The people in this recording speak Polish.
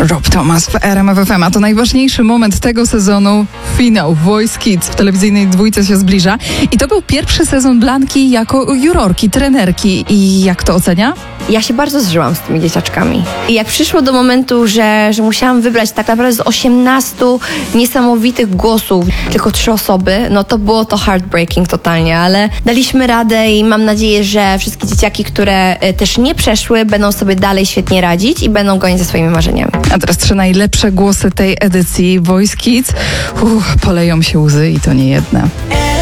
Rob Thomas w RMF FM, a to najważniejszy moment tego sezonu, finał Voice Kids w telewizyjnej dwójce się zbliża. I to był pierwszy sezon Blanki jako jurorki, trenerki. I jak to ocenia? Ja się bardzo zżyłam z tymi dzieciaczkami. I jak przyszło do momentu, że musiałam wybrać tak naprawdę z 18 niesamowitych głosów tylko 3 osoby, no to było to heartbreaking totalnie, ale daliśmy radę i mam nadzieję, że wszystkie dzieciaki, które też nie przeszły, będą sobie dalej świetnie radzić i będą gonić za swoimi marzeniami. A teraz 3 najlepsze głosy tej edycji Voice Kids. Poleją się łzy i to nie jedne.